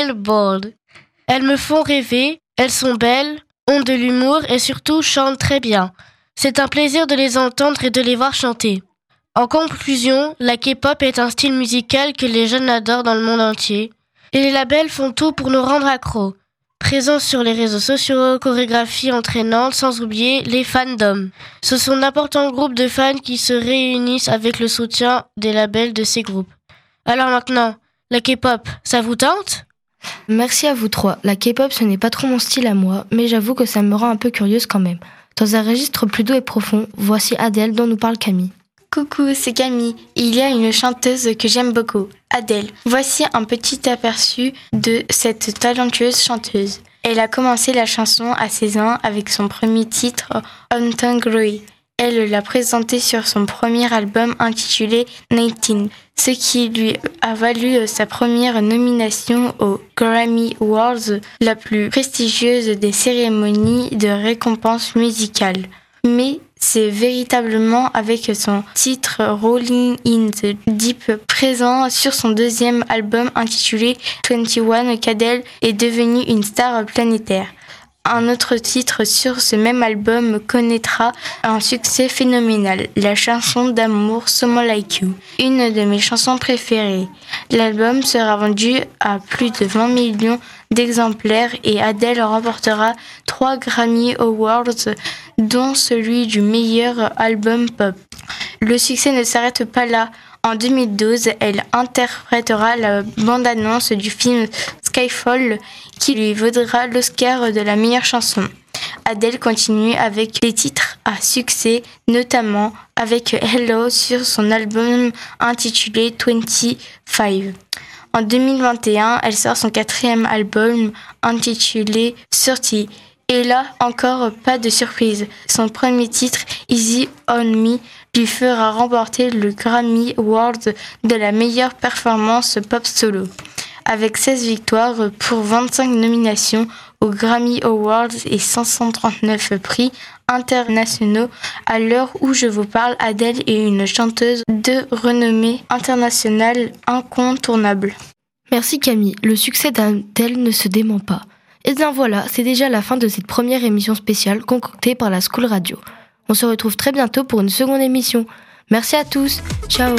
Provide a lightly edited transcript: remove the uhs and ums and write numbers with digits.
Billboard. Elles me font rêver, elles sont belles, ont de l'humour et surtout chantent très bien. C'est un plaisir de les entendre et de les voir chanter. En conclusion, la K-pop est un style musical que les jeunes adorent dans le monde entier. Et les labels font tout pour nous rendre accros. Présence sur les réseaux sociaux, chorégraphie entraînante, sans oublier les fandoms. Ce sont d'importants groupes de fans qui se réunissent avec le soutien des labels de ces groupes. Alors maintenant, la K-pop, ça vous tente ? Merci à vous trois. La K-pop, ce n'est pas trop mon style à moi, mais j'avoue que ça me rend un peu curieuse quand même. Dans un registre plus doux et profond, voici Adèle dont nous parle Camille. Coucou, c'est Camille. Il y a une chanteuse que j'aime beaucoup, Adèle. Voici un petit aperçu de cette talentueuse chanteuse. Elle a commencé la chanson à 16 ans avec son premier titre, Hometown Glory. Elle l'a présenté sur son premier album intitulé 19, ce qui lui a valu sa première nomination aux Grammy Awards, la plus prestigieuse des cérémonies de récompense musicale. Mais c'est véritablement avec son titre Rolling in the Deep présent sur son deuxième album intitulé 21 qu'Adèle est devenue une star planétaire. Un autre titre sur ce même album connaîtra un succès phénoménal, la chanson d'amour Someone Like You, une de mes chansons préférées. L'album sera vendu à plus de 20 millions d'exemplaires et Adèle remportera 3 Grammy Awards, dont celui du meilleur album pop. Le succès ne s'arrête pas là. En 2012, elle interprétera la bande-annonce du film Skyfall qui lui vaudra l'Oscar de la meilleure chanson. Adèle continue avec des titres à succès, notamment avec Hello sur son album intitulé 25. En 2021, elle sort son 4e album intitulé 30. Et là, encore pas de surprise. Son premier titre, Easy on Me, lui fera remporter le Grammy Award de la meilleure performance pop solo. Avec 16 victoires pour 25 nominations aux Grammy Awards et 539 prix internationaux, à l'heure où je vous parle, Adèle est une chanteuse de renommée internationale incontournable. Merci Camille, le succès d'Adèle ne se dément pas. Et bien voilà, c'est déjà la fin de cette première émission spéciale concoctée par la School Radio. On se retrouve très bientôt pour une seconde émission. Merci à tous, ciao.